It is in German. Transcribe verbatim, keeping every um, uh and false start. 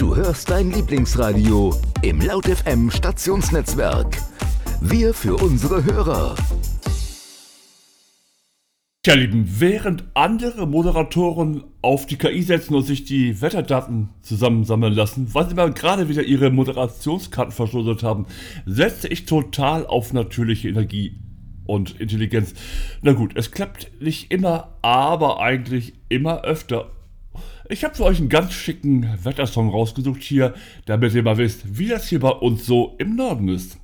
Du hörst dein Lieblingsradio im Laut F M Stationsnetzwerk. Wir für unsere Hörer. Tja, Lieben, während andere Moderatoren auf die K I setzen und sich die Wetterdaten zusammensammeln lassen, weil sie mal gerade wieder ihre Moderationskarten verschludert haben, setze ich total auf natürliche Energie und Intelligenz. Na gut, es klappt nicht immer, aber eigentlich immer öfter. Ich habe für euch einen ganz schicken Wettersong rausgesucht hier, damit ihr mal wisst, wie das hier bei uns so im Norden ist.